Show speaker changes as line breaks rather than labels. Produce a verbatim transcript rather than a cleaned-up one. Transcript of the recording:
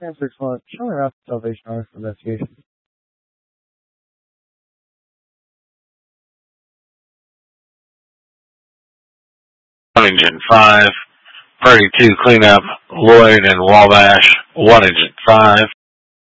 Answer one, showing up Salvation Army for investigation.
Engine five, Purdy two cleanup, Lloyd and Wabash, one Engine five.